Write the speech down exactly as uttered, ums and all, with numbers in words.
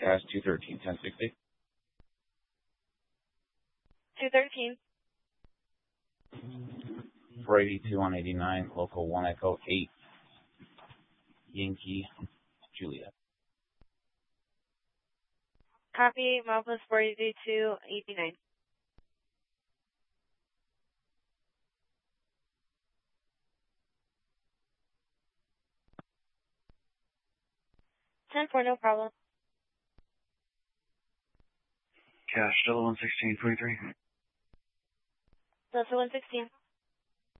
Forecast two thirteen, ten sixty. two thirteen. four eighty-two on eighty-nine, local one Echo eight, Yankee, Juliet. Copy, Malpas four eighty-two, eighty-nine. ten four, no problem. Cash, Delta one sixteen, twenty-three. Delta one sixteen.